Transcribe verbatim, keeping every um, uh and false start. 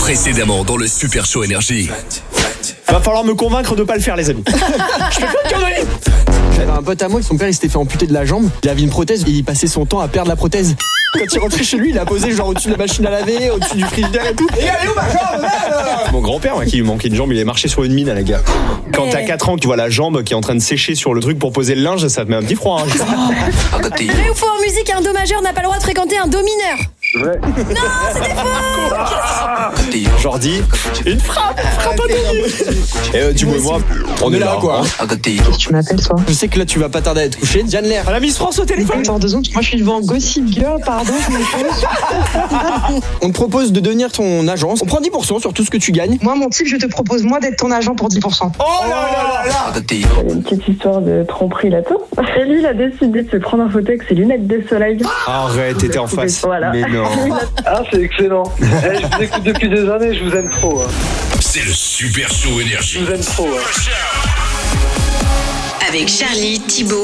Précédemment dans le Super Show Énergie. Va falloir me convaincre de pas le faire, les amis. Je fais pas de conneries. J'avais un pote à moi, son père il s'était fait amputer de la jambe. Il avait une prothèse et il passait son temps à perdre la prothèse. Quand il rentrait chez lui, il a posé genre au-dessus de la machine à laver, au-dessus du frigidaire et tout. Et allez où ma jambe, merde. Mon grand-père, moi, qui lui manquait une jambe, il est marché sur une mine à la gare. Quand t'as quatre ans, que tu vois la jambe qui est en train de sécher sur le truc pour poser le linge, ça te met un petit froid. Hein. Vrai ou faux en musique, un do majeur n'a pas le droit de fréquenter un do mineur? Ouais. Non, c'était faux. Jordi, une frappe, frappe à Denis. Et euh, du coup, moi, on est là, quoi. Tu m'appelles toi? Je sais que là tu vas pas tarder à être couché. Diane Lair. À la Miss France au téléphone. Attends deux secondes, moi je suis devant Gossip Girl, pardon, je me pose. On te propose de devenir ton agence. On prend dix pour cent sur tout ce que tu gagnes. Moi mon type, je te propose moi d'être ton agent pour dix pour cent. Oh là là là là. Il y a une petite histoire de tromperie là-dedans. Et lui, il a décidé de se prendre en photo avec ses lunettes de soleil. Arrête, t'étais en face. Voilà. Mais non. Ah, c'est excellent. Eh, je vous écoute depuis des années, je vous aime trop. Hein. C'est le Super Show Énergie. Je vous aime trop. Hein. Avec Charlie, Thibaut